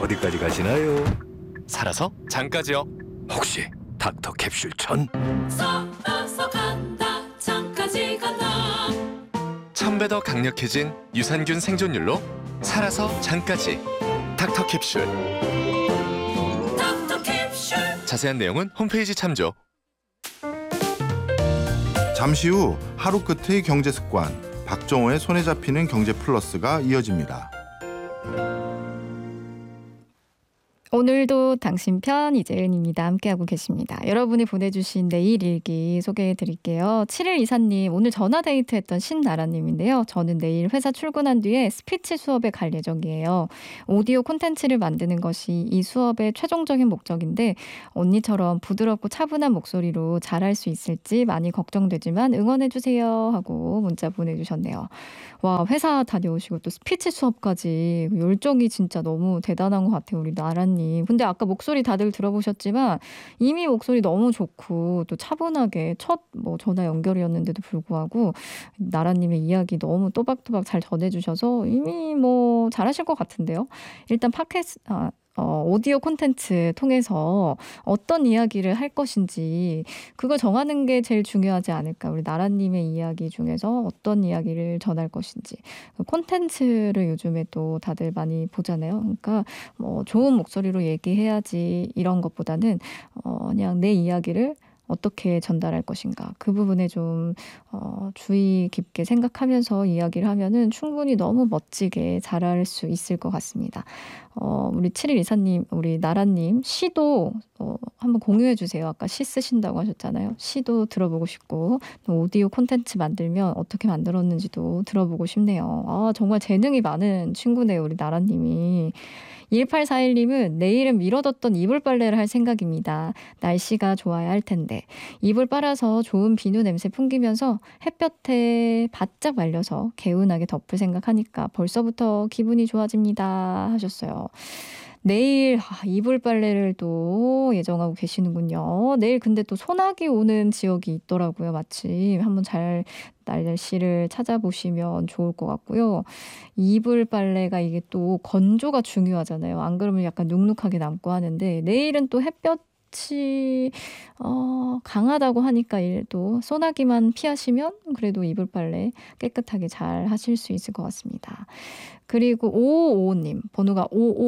어디까지 가시나요? 살아서 장까지요. 혹시 닥터 캡슐 천? 살아서 간다 장까지 간다. 1000배 더 강력해진 유산균 생존율로 살아서 장까지 닥터 캡슐. 닥터 캡슐. 자세한 내용은 홈페이지 참조. 잠시 후 하루 끝의 경제 습관, 박정호의 손에 잡히는 경제 플러스가 이어집니다. 오늘도 당신 편 이재은입니다. 함께하고 계십니다. 여러분이 보내주신 내일 일기 소개해드릴게요. 7일 이사님, 오늘 전화데이트했던 신나라님인데요. 저는 내일 회사 출근한 뒤에 스피치 수업에 갈 예정이에요. 오디오 콘텐츠를 만드는 것이 이 수업의 최종적인 목적인데 언니처럼 부드럽고 차분한 목소리로 잘할 수 있을지 많이 걱정되지만 응원해주세요 하고 문자 보내주셨네요. 와, 회사 다녀오시고 또 스피치 수업까지 열정이 진짜 너무 대단한 것 같아요. 우리 나라님. 근데 아까 목소리 다들 들어보셨지만 이미 목소리 너무 좋고 또 차분하게 첫 전화 연결이었는데도 불구하고 나라님의 이야기 너무 또박또박 잘 전해주셔서 이미 잘하실 것 같은데요. 일단 오디오 콘텐츠 통해서 어떤 이야기를 할 것인지 그걸 정하는 게 제일 중요하지 않을까. 우리 나라님의 이야기 중에서 어떤 이야기를 전할 것인지. 콘텐츠를 요즘에 또 다들 많이 보잖아요. 그러니까 좋은 목소리로 얘기해야지 이런 것보다는 그냥 내 이야기를 어떻게 전달할 것인가. 그 부분에 좀 주의 깊게 생각하면서 이야기를 하면은 충분히 너무 멋지게 잘할 수 있을 것 같습니다. 우리 7일 이사님, 우리 나라님 시도 한번 공유해 주세요. 아까 시 쓰신다고 하셨잖아요. 시도 들어보고 싶고 또 오디오 콘텐츠 만들면 어떻게 만들었는지도 들어보고 싶네요. 아, 정말 재능이 많은 친구네요. 우리 나라님이. 1841님은 내일은 미뤄뒀던 이불 빨래를 할 생각입니다. 날씨가 좋아야 할 텐데 이불 빨아서 좋은 비누 냄새 풍기면서 햇볕에 바짝 말려서 개운하게 덮을 생각하니까 벌써부터 기분이 좋아집니다 하셨어요. 내일 이불 빨래를 또 예정하고 계시는군요. 내일 근데 또 소나기 오는 지역이 있더라고요. 마침 한번 잘 날씨를 찾아보시면 좋을 것 같고요. 이불 빨래가 이게 또 건조가 중요하잖아요. 안 그러면 약간 눅눅하게 남고 하는데 내일은 또 햇볕이 강하다고 하니까 또 소나기만 피하시면 그래도 이불 빨래 깨끗하게 잘 하실 수 있을 것 같습니다. 그리고 5555님, 번호가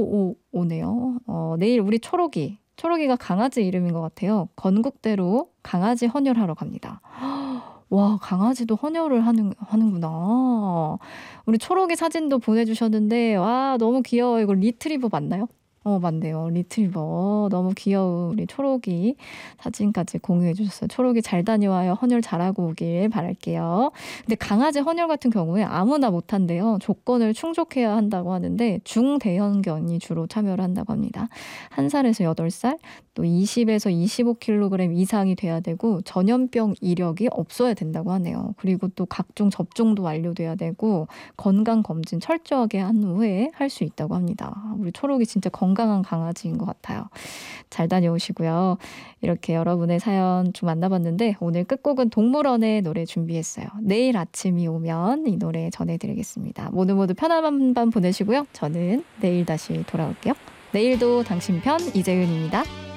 5555네요. 내일 우리 초록이가 강아지 이름인 것 같아요. 건국대로 강아지 헌혈하러 갑니다. 와, 강아지도 헌혈을 하는구나. 우리 초록이 사진도 보내주셨는데 와, 너무 귀여워요. 이거 리트리버 맞나요? 맞네요. 리트리버. 너무 귀여운 우리 초록이 사진까지 공유해 주셨어요. 초록이 잘 다녀와요. 헌혈 잘하고 오길 바랄게요. 근데 강아지 헌혈 같은 경우에 아무나 못한대요. 조건을 충족해야 한다고 하는데 중대형견이 주로 참여를 한다고 합니다. 1살에서 8살, 또 20에서 25kg 이상이 돼야 되고 전염병 이력이 없어야 된다고 하네요. 그리고 또 각종 접종도 완료돼야 되고 건강검진 철저하게 한 후에 할 수 있다고 합니다. 우리 초록이 진짜 건강한 강아지인 것 같아요. 잘 다녀오시고요. 이렇게 여러분의 사연 좀 만나봤는데 오늘 끝곡은 동물원의 노래 준비했어요. 내일 아침이 오면 이 노래 전해드리겠습니다. 모두 편안한 밤 보내시고요. 저는 내일 다시 돌아올게요. 내일도 당신 편 이재은입니다.